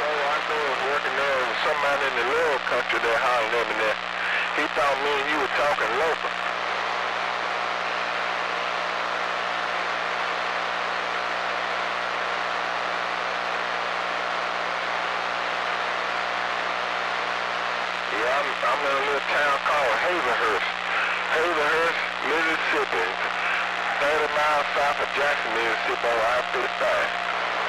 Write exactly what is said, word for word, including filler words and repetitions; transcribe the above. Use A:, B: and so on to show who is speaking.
A: So I knew I was working there, and somebody in the little country there hollering at me there. He thought me and you were talking local. Yeah, I'm, I'm in a little town called Hazelhurst. Hazelhurst, Mississippi. thirty miles south of Jackson, Mississippi on I thirty-five.